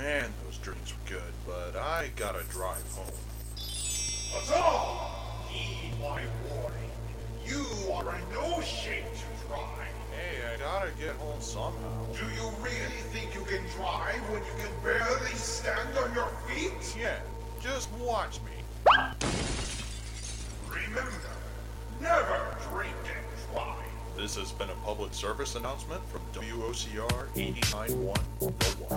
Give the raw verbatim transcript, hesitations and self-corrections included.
Man, those drinks were good, but I gotta drive home. Huzzah! Heed my warning. You are in no shape to drive. Hey, I gotta get home somehow. Do you really think you can drive when you can barely stand on your feet? Yeah, just watch me. Remember, never drink and drive. This has been a public service announcement from W O C R eighty-nine point one, The One.